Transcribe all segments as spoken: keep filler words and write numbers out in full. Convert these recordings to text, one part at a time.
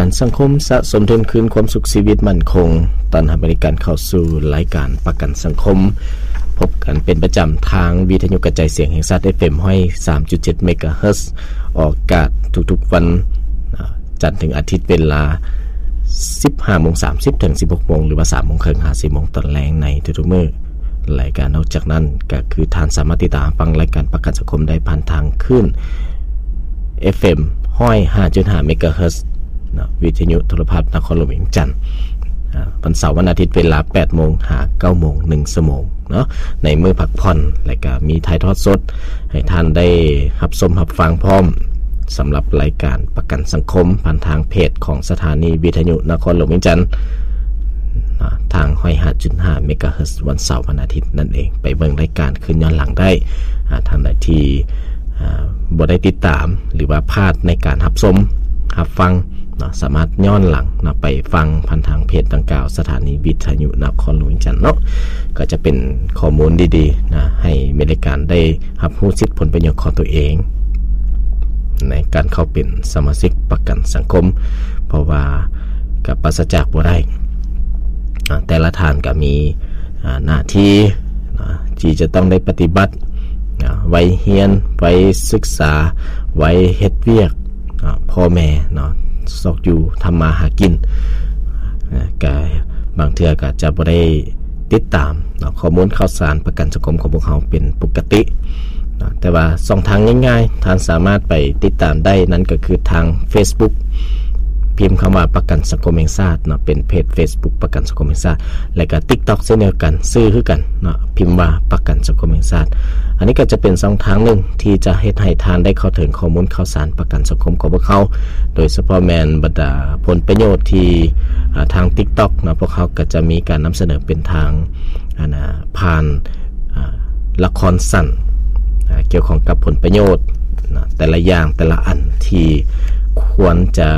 กันสังคมสะสมทุนคืนความสุขชีวิตมั่นคงตอนบริการเข้าสู่รายการประกันสังคมพบกันเป็นประจำทางวิทยุกระจายเสียงแห่งชาติ เอฟ เอ็ม ห้อย สามจุดเจ็ด เมกะเฮิรตซ์ออกอากาศทุกๆวันจันทร์ถึงอาทิตย์เวลา สิบห้าโมงสามสิบ ถึง สิบหกโมงหรือว่า สามโมงครึ่ง ห้าสิบโมงตอนแลงในทุกๆมื้อรายการนอกจากนั้นก็คือท่านสามารถติดตามฟังรายการประกันสังคมได้ผ่านทางคลื่น เอฟ เอ็ม ห้อย ห้าจุดห้า เมกะเฮิรตซ์นะวิทยุโทรทัศน์นครหลวงเวียงจันทร์วันเสาร์วันอาทิตย์เวลา แปดโมง ถึง เก้าโมง หนึ่งชั่วโมงเนาะในมื้อพักผ่อนแล้วก็มีถ่ายทอดสดให้ท่านได้รับชมรับฟังพร้อมสำหรับรายการประกันสังคมผ่านทางเพจของสถานีวิทยุนครหลวงเวียงจันทร์ทาง ห้อย ห้าจุดห้า เมกะเฮิรตซ์วันเสาร์วันอาทิตย์นั่นเองไปเบิ่งรายการคืนย้อนหลังได้ท่านใดที่บ่ได้ติดตามหรือว่าพลาดในการรับชมรับฟังนะสามารถย้อนหลังนะไปฟังผ่านทางเพจดังกล่าวสถานีวิทยุนครหลวงเวียงจันทร์เนาะก็จะเป็นข้อมูลดีๆนะให้บริการได้รับรู้สิทธิผลประโยชน์ของตัวเองในการเข้าเป็นสมาชิกประกันสังคมเพราะว่ากับปราศจากบ่ได้แต่ละท่านก็มีหน้าที่ที่จะต้องได้ปฏิบัติไว้เรียนไว้ศึกษาไว้เฮ็ดเวียกพ่อแม่เนาะซอกอยู่ทำมาหากินก็บางเทื่อก็จะบ่ได้ติดตามข้อมูลข่าวสารประกันสังคมของพวกเขาเป็นปกติแต่ว่าช่องทางง่ายๆท่านสามารถไปติดตามได้นั่นก็คือทาง Facebook พิมพ์คำว่าประกันสังคมแห่งชาติเนาะเป็นเพจ Facebook ประกันสังคมแห่งชาติและก็ TikTok เช่นเดียวกันชื่อคือกันเนาะพิมพ์ว่าประกันสังคมแห่งชาติอันนี้ก็จะเป็นช่องทางนึงที่จะเฮ็ดให้ท่านได้เข้าถึงข้อมูลข่าวสารประกันสังคมของพวกเขาโดยเฉพาะแม่นบรรดาผลประโยชน์ที่ทาง TikTok เนาะพวกเขาก็จะมีการนำเสนอเป็นทางอ่านะผ่านละครสั้นเกี่ยวข้องกับผลประโยชน์นะแต่ละอย่างแต่ละอันที่ควรจะ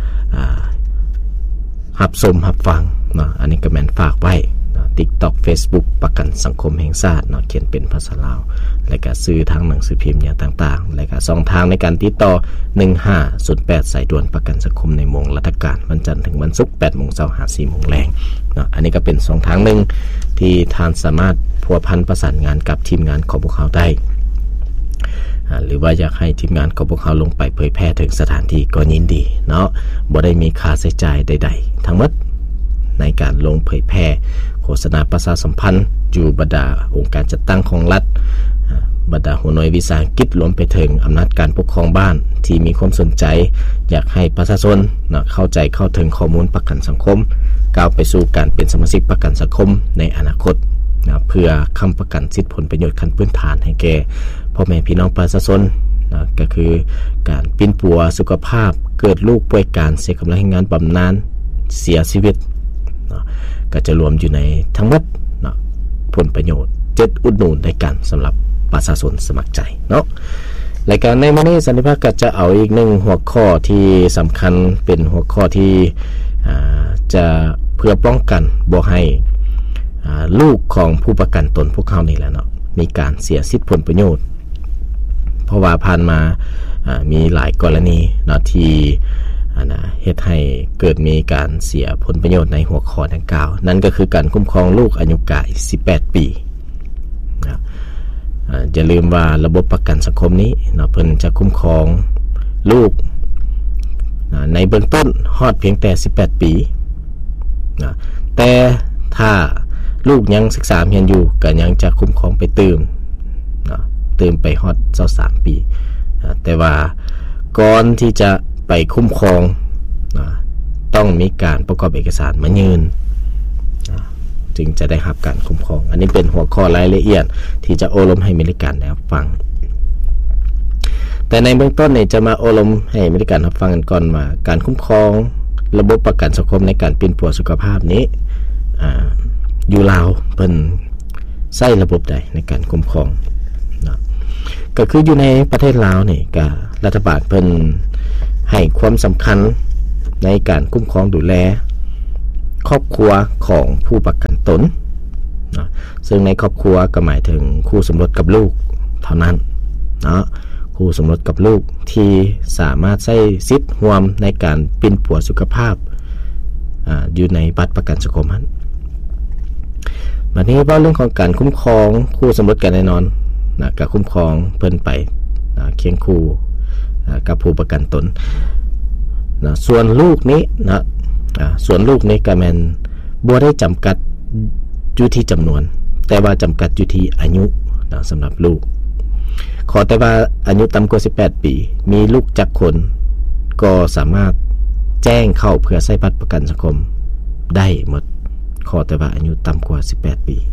หับชมหับฟังเนาะอันนี้ก็แม่นฝากไว้นะ TikTok Facebook ประกันสังคมแห่งชาติเนาะเขียนเป็นภาษาลาวและก็ซื้อทางหนังสือพิมพ์อย่างต่างๆและก็ช่องทางในการติดต่อหนึ่งห้าศูนย์แปดสายด่วนประกันสังคมในโมงราชการวันจันทร์ถึงวันศุกร์ แปดโมงเช้า ถึง สี่โมงแลงเนาะอันนี้ก็เป็นช่องทางนึงที่ท่านสามารถพัวพันประสานงานกับทีมงานของพวกเขาได้หรือว่าอยากให้ทีมงานของพวกเขาลงไปเผยแพร่ถึงสถานที่ก็ยินดีเนาะบ่ได้มีค่าใช้จ่ายใดๆทั้งหมดในการลงเผยแพร่โฆษณาประชาสัมพันธ์อยู่บรรดาองค์การจัดตั้งของรัฐบรรดาหัวหน่วยวิสาหกิจรวมไปถึงอำนาจการปกครองบ้านที่มีความสนใจอยากให้ประชาชนนะเข้าใจเข้าถึงข้อมูลประกันสังคมก้าวไปสู่การเป็นสมาชิกประกันสังคมในอนาคตนะเพื่อค้ำประกันสิทธิผลประโยชน์ขั้นพื้นฐานให้แก่พ่อแม่พี่น้องประชาชนนะก็คือการปิ้นปัวสุขภาพเกิดลูกป่วยการเสียกำลังงานบำนาญเสียชีวิตนะก็จะรวมอยู่ในทั้งหมดนะผลประโยชน์เจ็ดอุดหนุนในการสำหรับประชาชนสมัครใจเนาะรายการในวันนี้สันติภาพก็จะเอาอีกหนึ่งหัวข้อที่สำคัญเป็นหัวข้อที่จะเพื่อป้องกันบ่ให้ลูกของผู้ประกันตนพวกเขานี่แหละเนาะมีการเสียสิทธิผลประโยชน์เพราะว่าผ่านมามีหลายกรณีเนาะที่เฮ็ดให้เกิดมีการเสียผลประโยชน์ในหัวข้อดังกล่าวนั่นก็คือการคุ้มครองลูกอายุกายสิบแปดปีนะอย่าลืมว่าระบบประกันสังคมนี้เนาะเพิ่นจะคุ้มครองลูกในเบื้องต้นฮอดเพียงแต่สิบแปดปีนะแต่ถ้าลูกยังศึกษาเรียนอยู่ก็ยังจะคุ้มครองไปเติมนะเติมไปฮอดยี่สิบสามปีนะแต่ว่าก่อนที่จะไปคุ้มครองนะต้องมีการประกอบเอกสารมายืนนะจึงจะได้รับการคุ้มครองอันนี้เป็นหัวข้อรายละเอียดที่จะโอลมให้บริการได้ฟังแต่ในเบื้องต้นเนี่ยจะมาโอลมให้บริการรับฟังกันก่อนว่าการคุ้มครองระบบประกันสังคมในการปิ้นปัวสุขภาพนี้อ่าอยู่ลาวเพิ่นใช้ระบบใดในการคุ้มครองนะก็คืออยู่ในประเทศลาวนี่ก็รัฐบาลเพิ่นให้ความสำคัญในการคุ้มครองดูแลครอบครัวของผู้ประกันตนนะซึ่งในครอบครัวก็หมายถึงคู่สมรสกับลูกเท่านั้นเนาะคคู่สมรสกับลูกที่สามารถใช้สิทธิ์ร่วมในการปินปัวสุขภาพอ่าอยู่ในบัตรประกันสังคมนั้นบัดนี้ว่าเรื่องของการคุ้มครองคู่สมรสกันแน่นอนนะก็คุ้มครองเพิ่นไปนะเคียงคู่กับผู้ประกันตนนะส่วนลูกนี้นะส่วนลูกนี้ก็แม่นบ่ได้จำกัดอยู่ที่จำนวนแต่ว่าจำกัดอยู่ที่อายุนะสำหรับลูกขอแต่ว่าอายุต่ำกว่าสิบแปดปีมีลูกจักคนก็สามารถแจ้งเข้าเพื่อใช้บัตรประกันสังคมได้หมดขอแต่ว่าอายุต่ำกว่าสิบแปดปี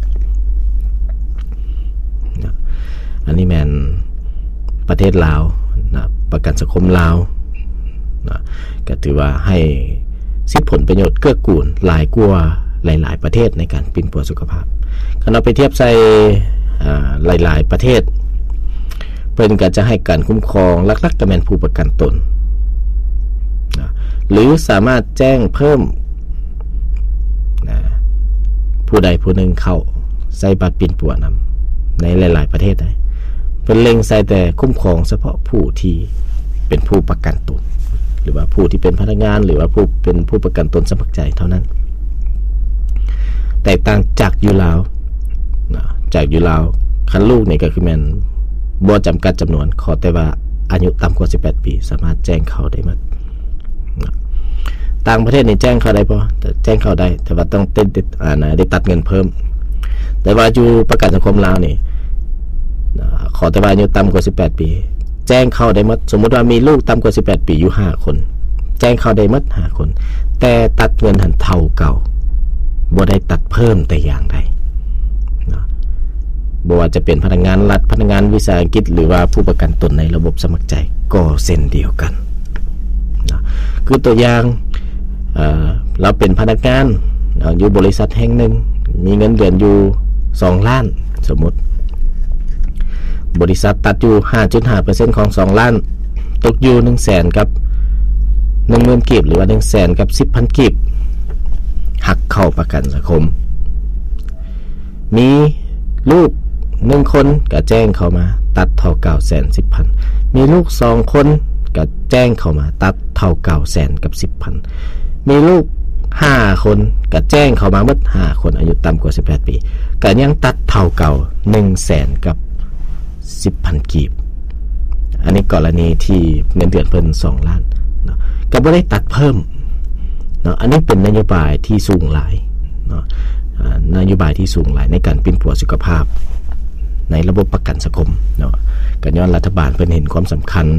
นะอันนี้แม่นประเทศลาวนะประกันสังคมลาวนะก็ถือว่าให้สิทธิผลประโยชน์เกื้อกูลหลายกว่าหลายๆประเทศในการปินปัวสุขภาพถ้าเราไปเทียบใส่หลายๆประเทศเพิ่นก็จะให้การคุ้มครองหลักๆก็แม่นผู้ประกันตนนะหรือสามารถแจ้งเพิ่มนะผู้ใดผู้หนึ่งเข้าใส่บัตรปินปัวนำในหลายๆประเทศได้เป็นเล็งใส่แต่คุ้มครองเฉพาะผู้ที่เป็นผู้ประกันตนหรือว่าผู้ที่เป็นพนักงานหรือว่าผู้เป็นผู้ประกันตนสมัครใจเท่านั้นแตกต่างจากอยู่ลาวนะจากอยู่ลาวคันลูกนี่ก็คือแม่นบ่จำกัดจำนวนขอแต่ว่าอายุต่ำกว่าสิบแปดปีสามารถแจ้งเข้าได้หมดนะต่างประเทศนี่แจ้งเข้าได้บ่แต่แจ้งเข้าได้แต่ว่าต้องติดอ่านะได้ตัดเงินเพิ่มแต่ว่าอยู่ประกันสังคมลาวนี่ขอแต่ว่าอายุต่ำกว่าสิบแปดปีแจ้งเข้าได้หมดสมมุติว่ามีลูกต่ำกว่าสิบแปดปีอยู่ห้าคนแจ้งเข้าได้หมดห้าคนแต่ตัดเงินหันเท่าเก่าบ่ได้ตัดเพิ่มแต่อย่างใดนะบ่ว่าจะเป็นพนักงานรัฐพนักงานวิสาหกิจหรือว่าผู้ประกันตนในระบบสมัครใจก็เส้นเดียวกันนะคือตัวอย่างเอ่อเราเป็นพนักงานอยู่บริษัทแห่งหนึ่งมีเงินเดือนอยู่สองล้านสมมุติบริษัทตัดอยู่ ห้าจุดห้าเปอร์เซ็นต์ ของสองล้านตกอยู่ หนึ่งแสน กับ หนึ่งหมื่น กีบหรือว่า หนึ่งแสน กับ สิบพัน กีบหักเข้าประกันสังคมมีลูกหนึ่งคนก็แจ้งเข้ามาตัดเท่า เก้าแสนสิบพัน มีลูกสองคนก็แจ้งเข้ามาตัดเท่า เก้าแสน กับ สิบพัน มีลูกห้าคนก็แจ้งเข้ามาหมดห้าคนอายุต่ำกว่าสิบแปดปีก็ยังตัดเท่าเก่า หนึ่งแสน กับสิบพัน กีบอันนี้กรณีที่เงินเดือนเพิ่นสองล้านเนาะก็บ่ได้ตัดเพิ่มเนาะอันนี้เป็นนโยบายที่สูงหลายเนาะนโยบายที่สูงหลายในการปินปัวสุขภาพในระบบประกันสังคมเนาะก็ย้อนรัฐบาลเพิ่นเห็นความสำคัญ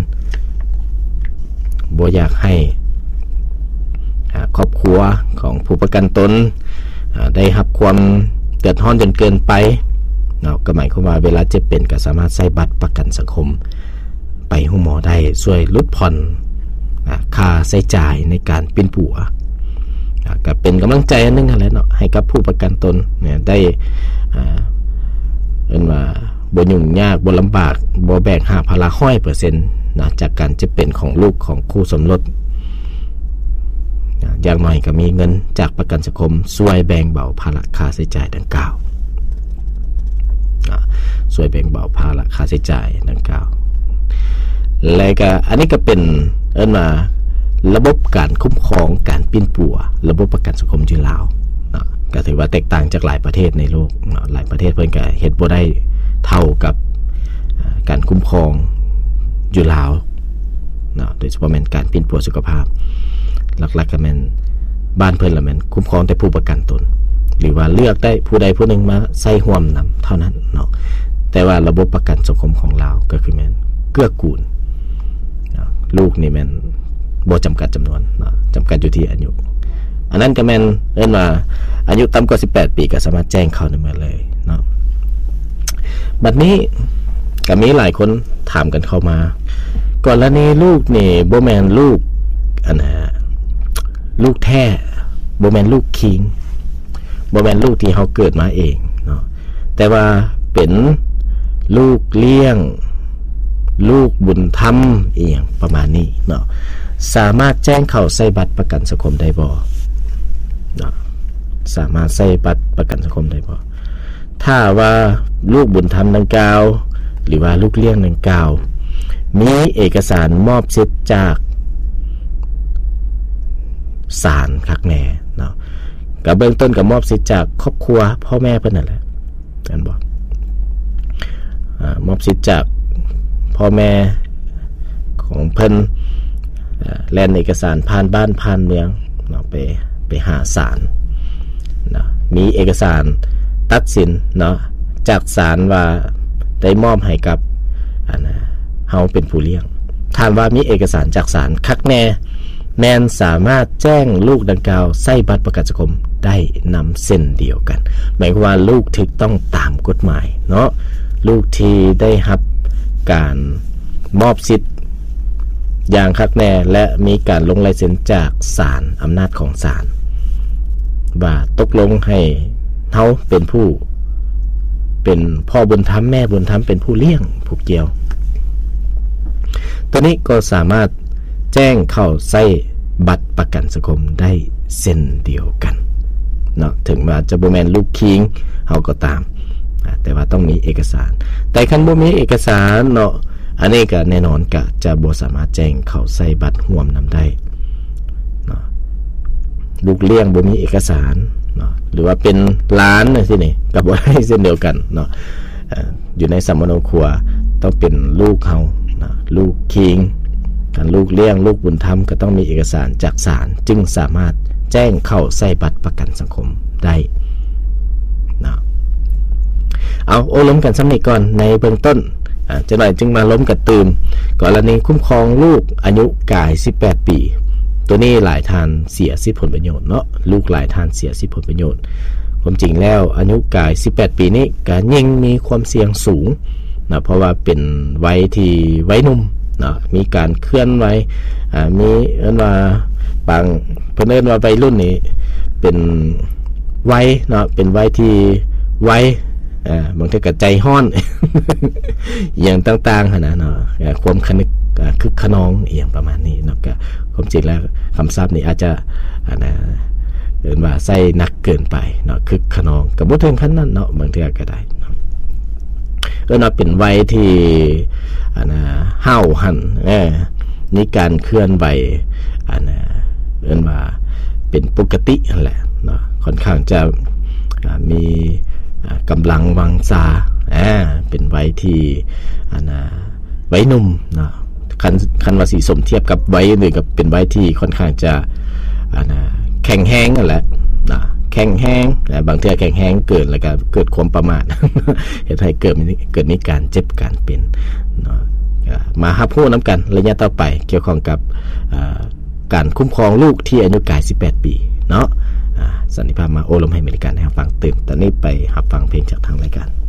บ่อยากให้ครอบครัวของผู้ประกันตนได้รับความเดือดร้อนจนเกินไปเนาะก็หมายความว่าเวลาเจ็บเป็นก็สามารถใช้บัตรประกันสังคมไปหาหมอได้ช่วยลดผ่อนค่าใช้จ่ายในการปินปัวก็เป็นกำลังใจอันนึงแหละเนาะให้กับผู้ประกันตนเนี่ยได้อ่าเอิ้นว่าบ่ยุ่งยากบ่ลำบากบ่แบกหาภาระ ร้อยเปอร์เซ็นต์ นะจากการเจ็บเป็นของลูกของคู่สมรสอย่างน้อยก็มีเงินจากประกันสังคมช่วยแบ่งเบาภาระค่าใช้จ่ายดังกล่าวช่วยแบ่งเบาภาระค่าใช้จ่ายดังกล่าวและก็อันนี้ก็เป็นเอิ้นว่าระบบการคุ้มครองการปินปัวระบบประกันสังคมอยู่ลาวเนาะก็ถือว่าแตกต่างจากหลายประเทศในโลกเนาะหลายประเทศเพิ่นก็เฮ็ดบ่ได้เท่ากับการคุ้มครองอยู่ลาวเนาะโดยเฉพาะแม่นการปินปัวสุขภาพหลักๆก็แม่นบ้านเพิ่นละแม่นคุ้มครองแต่ผู้ประกันตนหรือว่าเลือกได้ผู้ใดผู้หนึ่งมาใส่ร่วมนำเท่านั้นเนาะแต่ว่าระบบประกันสังคมของลาวก็คือแม่นเกื้อกูลนะลูกนี่แม่นบ่จำกัดจำนวนเนาะจำกัดอยู่ที่อายุอันนั้นก็แม่นเอิ้นว่าอายุต่ำกว่าสิบแปดปีก็สามารถแจ้งเข้าได้หมดเลยเนาะบัดนี้ก็มีหลายคนถามกันเข้ามาก่อนแล้วนี่ลูกนี่บ่แม่นลูกอันน่ะลูกแท้บ่แม่นลูกคิงบ่แม่นลูกที่เฮาเกิดมาเองเนาะแต่ว่าเป็นลูกเลี้ยงลูกบุญธรรมอีหยังประมาณนี้เนาะสามารถแจ้งเข้าใส่บัตรประกันสังคมได้บ่เนาะสามารถใส่บัตรประกันสังคมได้บ่ถ้าว่าลูกบุญธรรมดังกล่าวหรือว่าลูกเลี้ยงดังกล่าวมีเอกสารมอบสิทธิ์จากศาลคักแน่เนาะกับเบื้องต้นกับมอบสิทธิ์จากครอบครัวพ่อแม่เพิ่นนั่นแหละท่านบอกอ่ามอบสิทธิ์จากพ่อแม่ของเพิ่นแล่นเอกสารผ่านบ้านผ่านเมืองเนาะไปไปหาศาลเนาะมีเอกสารตัดสินเนาะจากศาลว่าได้มอบให้กับอันนะเฮาเป็นผู้เลี้ยงท่านว่ามีเอกสารจากศาลคักแน่แมนสามารถแจ้งลูกดังกล่าวใส่บัตรประกันสังคมได้นำเส้นเดียวกันหมายความว่าลูกถูกต้องตามกฎหมายเนาะลูกที่ได้รับการมอบสิทธิ์อย่างคักแน่และมีการลงลายเซ็นจากศาลอำนาจของศาลว่าตกลงให้เฮาเป็นผู้เป็นพ่อบุญธรรมแม่บุญธรรมเป็นผู้เลี้ยงผู้เกี่ยวตัวนี้ก็สามารถแจ้งเข้าใส่บัตรประกันสังคมได้เส้นเดียวกันเนาะถึงว่าจะบ่แม่นลูกคิงเฮาก็ตามแต่ว่าต้องมีเอกสารแต่คันบ่มีเอกสารเนาะอันนี้ก็แน่นอนก็จะบ่สามารถแจ้งเข้าใส่บัตรร่วมนำได้เนาะลูกเลี้ยงบ่มีเอกสารเนาะหรือว่าเป็นหลานจังซี่นี่ก็บ่ได้เส้นเดียวกันเนาะอยู่ในสัมมโนครัวต้องเป็นลูกเฮาเนาะลูกคิงการลูกเลี้ยงลูกบุญธรรมก็ต้องมีเอกสารจากศาลจึงสามารถแจ้งเข้าใส่บัตรประกันสังคมได้นะเอาโอ้ล้มกันสำเร็จก่อนในเบื้องต้นอ่าจะหน่อยจึงมาล้มกันตื่มกรณีคุ้มครองลูกอายุกายสิบแปดปีตัวนี้หลายทานเสียสิทธิผลประโยชน์เนาะลูกหลายทานเสียสิทธิผลประโยชน์ความจริงแล้วอายุกายสิบแปดปีนี้ก็ยิ่งมีความเสี่ยงสูงนะเพราะว่าเป็นวัยที่วัยหนุ่มเนาะมีการเคลื่อนไหวอ่ามีเอิ้นว่าบางเพิ่นเอิ้นว่าวัยรุ่นนี่เป็นวัยเนาะเป็นวัยที่วัยอ่าบางทีก็ใจฮ้อนอย่างต่างๆหั่นน่ะเนาะความคนึกคึกขนองอย่างประมาณนี้เนาะก็ความจริงแล้วคำศัพท์นี้อาจจะอ่านะเอิ้นว่าใส่หนักเกินไปเนาะคึกขนองก็บ่ถึงขั้นนั้นเนาะบางทีก็ได้ก็น่าเป็นวัยที่อันน่ะห้าวหันเออมีการเคลื่อนไหวอันน่ะเรียกว่าเป็นปกตินั่นแหละเนาะค่อนข้างจะมีกำลังวังชาอ่าเป็นวัยที่อันน่ะวัยหนุ่มเนาะคันคันว่าสิสมเทียบกับวัยอื่นกับเป็นวัยที่ค่อนข้างจะอันน่ะแข็งแรงนั่นแหละนะแข็งแห้งแต่บางทีแข็งแห้งเกิดแล้วก็เกิดความประมาท เฮ็ดให้เกิดเกิดมีการเจ็บการเป็นเนาะมาหาผู้นํากันระยะต่อไปเกี่ยวข้องกับการคุ้มครองลูกที่อายุกายสิบแปดปีเนาะสันนิภาพมาโอลมให้บริการให้ฟังตื่นตอนนี้ไปรับฟังเพลงจากทางรายการ